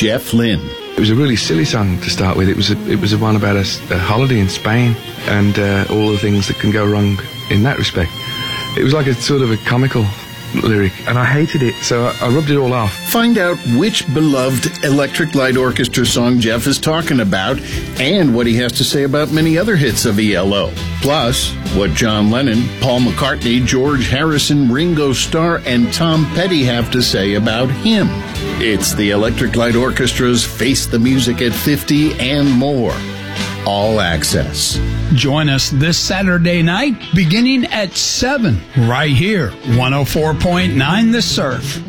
Jeff Lynne. It was a really silly song to start with. It was a one about a holiday in Spain and all the things that can go wrong in that respect. It was like a sort of a comical lyric, and I hated it, so I rubbed it all off. Find out which beloved Electric Light Orchestra song Jeff is talking about and what he has to say about many other hits of ELO. Plus, what John Lennon, Paul McCartney, George Harrison, Ringo Starr, and Tom Petty have to say about him. It's the Electric Light Orchestra's Face the Music at 50 and more. All access. Join us this Saturday night beginning at 7 right here, 104.9 The Surf.